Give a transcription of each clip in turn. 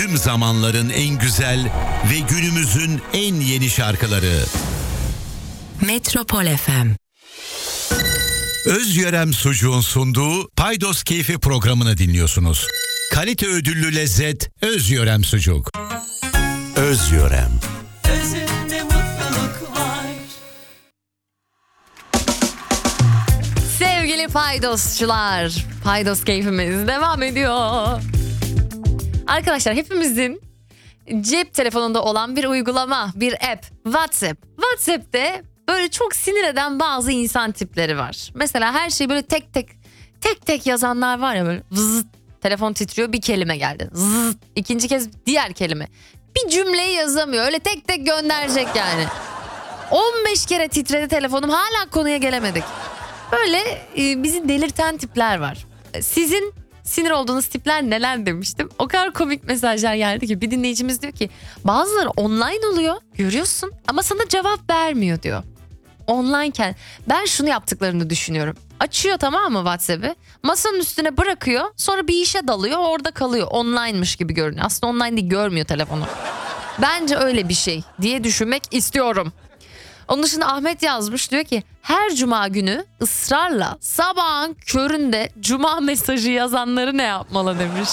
tüm zamanların en güzel ve günümüzün en yeni şarkıları. Metropol FM. Özyörem Sucuğun sunduğu Paydos Keyfi programını dinliyorsunuz. Kalite ödüllü lezzet Özyörem Sucuk. Özyörem. Özünde mutluluk var. Sevgili Paydosçular, Paydos keyfimiz devam ediyor. Arkadaşlar, hepimizin cep telefonunda olan bir uygulama, bir app, WhatsApp. WhatsApp'te böyle çok sinir eden bazı insan tipleri var. Mesela her şeyi böyle tek tek yazanlar var ya, böyle vızıt, telefon titriyor, bir kelime geldi. Zıt, ikinci kez diğer kelime. Bir cümleyi yazamıyor, öyle tek tek gönderecek yani. 15 kere titredi telefonum, hala konuya gelemedik. Böyle bizi delirten tipler var. Sizin sinir olduğunuz tipler neler demiştim. O kadar komik mesajlar geldi ki, bir dinleyicimiz diyor ki bazıları online oluyor, görüyorsun ama sana cevap vermiyor diyor. Onlineken ben şunu yaptıklarını düşünüyorum. Açıyor, tamam mı, WhatsApp'ı masanın üstüne bırakıyor, sonra bir işe dalıyor, orada kalıyor, online'mış gibi görünüyor. Aslında online değil, görmüyor telefonu. Bence öyle bir şey diye düşünmek istiyorum. Onun dışında Ahmet yazmış, diyor ki her cuma günü ısrarla sabahın köründe cuma mesajı yazanları ne yapmalı demiş.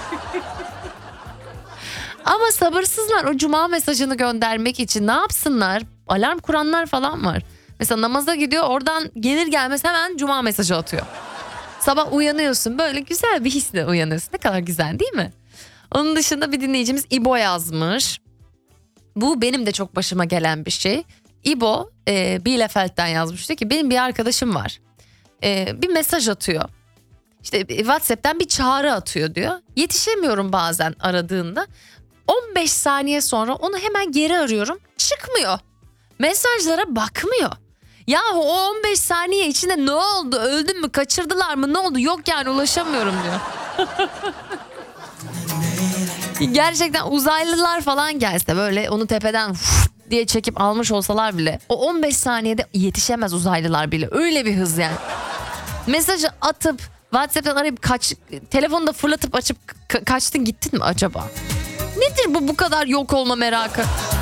Ama sabırsızlar o cuma mesajını göndermek için, ne yapsınlar? Alarm kuranlar falan var. Mesela namaza gidiyor, oradan gelir gelmez hemen cuma mesajı atıyor. Sabah uyanıyorsun, böyle güzel bir hisle uyanıyorsun. Ne kadar güzel değil mi? Onun dışında bir dinleyicimiz İbo yazmış. Bu benim de çok başıma gelen bir şey. İbo Bielefeld'den yazmıştı ki benim bir arkadaşım var. Bir mesaj atıyor. İşte WhatsApp'tan bir çağrı atıyor diyor. Yetişemiyorum bazen aradığında. 15 saniye sonra onu hemen geri arıyorum. Çıkmıyor. Mesajlara bakmıyor. Yahu o 15 saniye içinde ne oldu? Öldün mü? Kaçırdılar mı? Ne oldu? Yok yani, ulaşamıyorum diyor. Gerçekten uzaylılar falan gelse böyle onu tepeden diye çekip almış olsalar bile o 15 saniyede yetişemez uzaylılar bile. Öyle bir hız yani. Mesajı atıp WhatsApp'tan arayıp telefonu da fırlatıp açıp kaçtın gittin mi acaba? Nedir bu kadar yok olma merakı?